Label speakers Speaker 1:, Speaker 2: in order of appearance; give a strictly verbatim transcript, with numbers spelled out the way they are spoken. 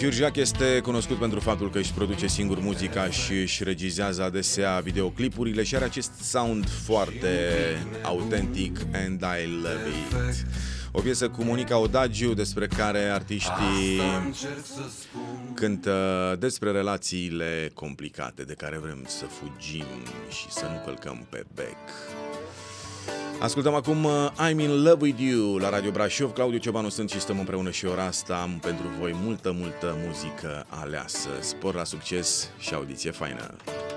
Speaker 1: Jurjac este cunoscut pentru faptul că își produce singur muzica și își regizează adesea videoclipurile și are acest sound foarte autentic, and I love it. O piesă cu Monica Odagiu, despre care artiștii cântă despre relațiile complicate de care vrem să fugim și să nu călcăm pe bec. Ascultăm acum I'm in love with you la Radio Brașov. Claudiu Ciobanu sunt și stăm împreună și ora asta. Am pentru voi multă, multă muzică aleasă. Spor la succes și audiție faină.